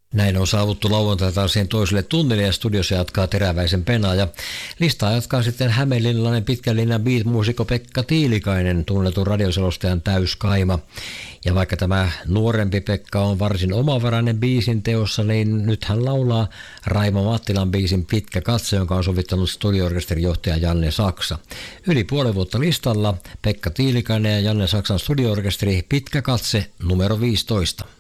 Näin on saavuttu lauantaita siihen toiselle tunnille ja studiossa jatkaa Teräväisen Pena. Ja listaa jatkaa sitten hämeenlinnalainen pitkän linjan beat-muusikko Pekka Tiilikainen, tunnetun radioselostajan täyskaima. Ja vaikka tämä nuorempi Pekka on varsin omavarainen biisin teossa, niin nyt hän laulaa Raimo Mattilan biisin Pitkä katse, jonka on sovittanut studio-orkesterin johtaja Janne Saksa. Yli puoli vuotta listalla Pekka Tiilikainen ja Janne Saksan studio-orkesteri Pitkä katse numero 15.